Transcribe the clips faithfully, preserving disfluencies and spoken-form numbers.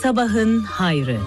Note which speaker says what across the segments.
Speaker 1: Sabahın hayrı.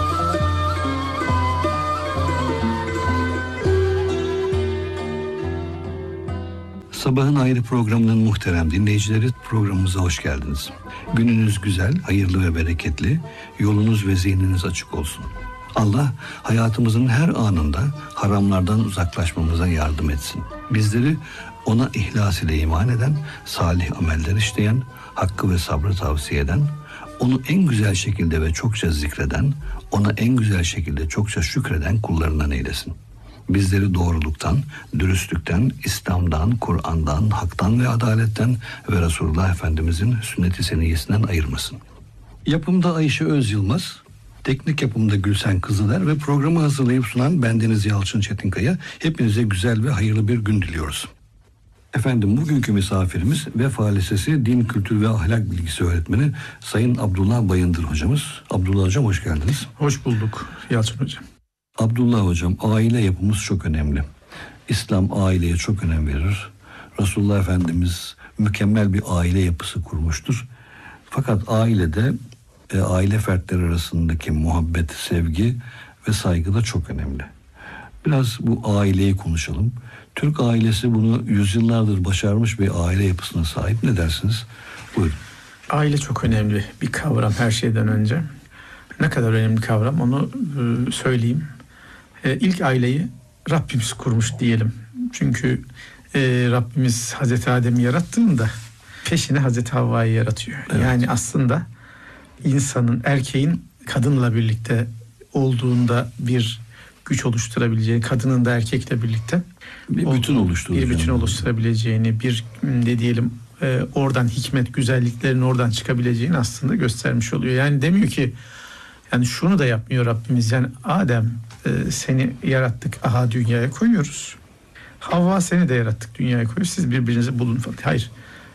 Speaker 2: Sabahın Hayrı programının muhterem dinleyicileri, programımıza hoş geldiniz. Gününüz güzel, hayırlı ve bereketli, yolunuz ve zihniniz açık olsun. Allah hayatımızın her anında haramlardan uzaklaşmamıza yardım etsin. Bizleri ona ihlas ile iman eden, salih ameller işleyen, hakkı ve sabrı tavsiye eden, onu en güzel şekilde ve çokça zikreden, ona en güzel şekilde çokça şükreden kullarından eylesin. Bizleri doğruluktan, dürüstlükten, İslam'dan, Kur'an'dan, haktan ve adaletten ve Resulullah Efendimizin sünnet-i seniyyesinden ayırmasın. Yapımda Ayşe Öz Yılmaz, teknik yapımda Gülsen Kızıler ve programı hazırlayıp sunan bendeniz Yalçın Çetinkaya. Hepinize güzel ve hayırlı bir gün diliyoruz. Efendim, bugünkü misafirimiz Vefa Lisesi Din, Kültür ve Ahlak Bilgisi Öğretmeni Sayın Abdullah Bayındır hocamız. Abdullah hocam, hoş geldiniz.
Speaker 3: Hoş bulduk Yalçın hocam.
Speaker 2: Abdullah hocam, aile yapımız çok önemli. İslam aileye çok önem verir. Resulullah Efendimiz mükemmel bir aile yapısı kurmuştur. Fakat ailede e, aile fertleri arasındaki muhabbet, sevgi ve saygı da çok önemli. Biraz bu aileyi konuşalım. Türk ailesi bunu yüzyıllardır başarmış bir aile yapısına sahip. Ne dersiniz? Buyurun.
Speaker 3: Aile çok önemli bir kavram her şeyden önce. Ne kadar önemli bir kavram onu e, söyleyeyim. E, ilk aileyi Rabbimiz kurmuş diyelim. Çünkü e, Rabbimiz Hazreti Adem'i yarattığında peşine Hazreti Havva'yı yaratıyor. Evet. Yani aslında insanın, erkeğin kadınla birlikte olduğunda bir güç oluşturabileceğini, kadının da erkekle birlikte
Speaker 2: bir bütün oluşturacağını,
Speaker 3: bir bütün oluşturabileceğini, bir ne diyelim e, oradan hikmet, güzelliklerin oradan çıkabileceğini aslında göstermiş oluyor. Yani demiyor ki, yani şunu da yapmıyor Rabbimiz. Yani Adem e, seni yarattık, aha dünyaya koyuyoruz. Havva seni de yarattık, dünyaya koyuyoruz. Siz birbirinizi bulun falan. Hayır.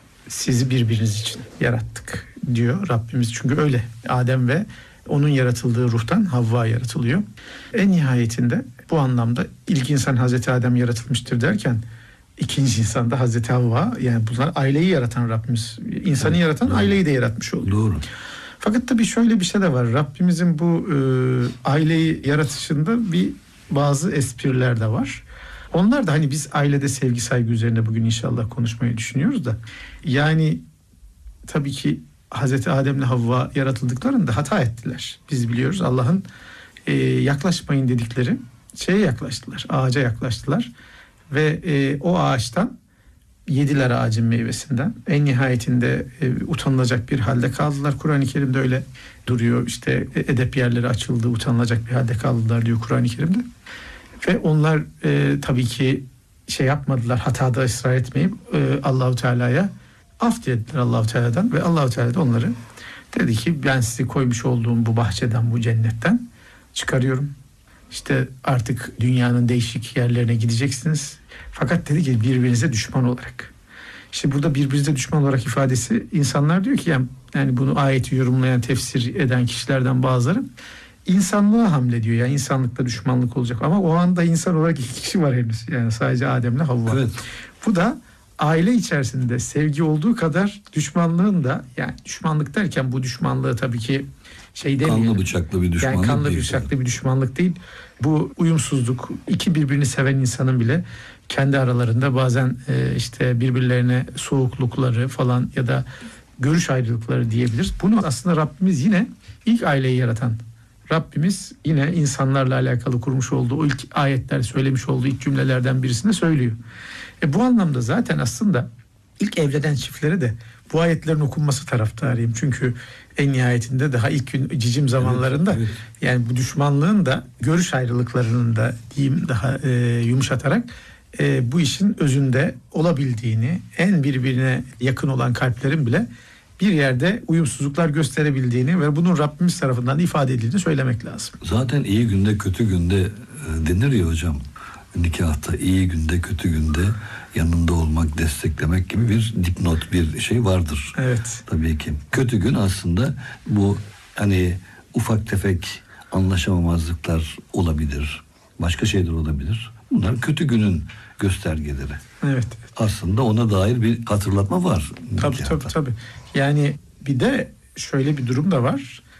Speaker 3: Sizi birbiriniz için yarattık diyor Rabbimiz. Çünkü öyle. Adem ve onun yaratıldığı ruhtan Havva yaratılıyor. En nihayetinde bu anlamda ilk insan Hazreti Adem yaratılmıştır derken ikinci insan da Hazreti Havva. Yani bunlar aileyi yaratan Rabbimiz. İnsanı evet, yaratan doğru. Aileyi de yaratmış oluyor.
Speaker 2: Doğru.
Speaker 3: Fakat tabii şöyle bir şey de var. Rabbimizin bu e, aileyi yaratışında bir bazı espriler de var. Onlar da hani biz ailede sevgi saygı üzerine bugün inşallah konuşmayı düşünüyoruz da. Yani tabii ki Hazreti Adem'le Havva yaratıldıklarında hata ettiler. Biz biliyoruz Allah'ın e, yaklaşmayın dedikleri şeye yaklaştılar. Ağaca yaklaştılar. Ve e, o ağaçtan yediler ağacın meyvesinden. En nihayetinde e, utanılacak bir halde kaldılar. Kur'an-ı Kerim'de öyle duruyor. İşte edep yerleri açıldı, utanılacak bir halde kaldılar diyor Kur'an-ı Kerim'de. Ve onlar e, tabii ki şey yapmadılar, hatada ısrar etmeyip e, Allahu Teala'ya af dilediler Allahu Teala'dan ve Allahu Teala da onları dedi ki ben sizi koymuş olduğum bu bahçeden, bu cennetten çıkarıyorum. İşte artık dünyanın değişik yerlerine gideceksiniz. Fakat dedi ki birbirinize düşman olarak. İşte burada birbirinize düşman olarak ifadesi, insanlar diyor ki yani, yani bunu ayeti yorumlayan, tefsir eden kişilerden bazıları insanlığa hamle diyor. Yani insanlıkla düşmanlık olacak. Ama o anda insan olarak iki kişi var henüz. Yani sadece Adem'le Havva. Evet. Bu da aile içerisinde sevgi olduğu kadar düşmanlığın da, yani düşmanlık derken bu düşmanlığı tabii ki şey demeyelim.
Speaker 2: Kanlı bıçaklı bir düşmanlık
Speaker 3: yani kanlı
Speaker 2: değil.
Speaker 3: bıçaklı bir düşmanlık değil. Bu uyumsuzluk, iki birbirini seven insanın bile kendi aralarında bazen e, işte birbirlerine soğuklukları falan ya da görüş ayrılıkları diyebiliriz. Bunu aslında Rabbimiz yine ilk aileyi yaratan Rabbimiz yine insanlarla alakalı kurmuş olduğu o ilk ayetler, söylemiş olduğu ilk cümlelerden birisinde söylüyor. E bu anlamda zaten aslında ilk evlenen çiftlere de bu ayetlerin okunması taraftarıyım. Çünkü en nihayetinde daha ilk gün cicim zamanlarında evet, evet. Yani bu düşmanlığın da görüş ayrılıklarının da diyeyim daha e, yumuşatarak e, bu işin özünde olabildiğini, en birbirine yakın olan kalplerin bile bir yerde uyumsuzluklar gösterebildiğini ve bunun Rabbimiz tarafından ifade edildiğini söylemek lazım.
Speaker 2: Zaten iyi günde kötü günde denir ya hocam, nikahta iyi günde kötü günde yanında olmak, desteklemek gibi bir dipnot, bir şey vardır.
Speaker 3: Evet.
Speaker 2: Tabii ki. Kötü gün aslında bu hani ufak tefek anlaşamamazlıklar olabilir. Başka şeyler olabilir. Bunlar kötü günün göstergeleri.
Speaker 3: Evet.
Speaker 2: Aslında ona dair bir hatırlatma var.
Speaker 3: Tabii tabii tabii. Yani bir de şöyle bir durum da var.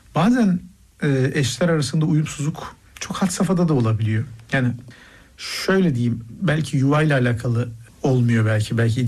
Speaker 3: Bazen e, eşler arasında uyumsuzluk çok had safhada da olabiliyor. Yani şöyle diyeyim, belki yuvayla alakalı olmuyor belki. Belki